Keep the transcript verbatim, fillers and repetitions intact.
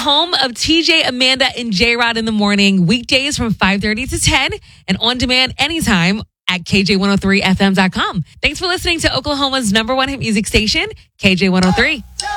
home of T J, Amanda, and J-Rod in the morning, weekdays from five thirty to ten, and on demand anytime at K J one oh three F M dot com. Thanks for listening to Oklahoma's number one hit music station, K J one oh three.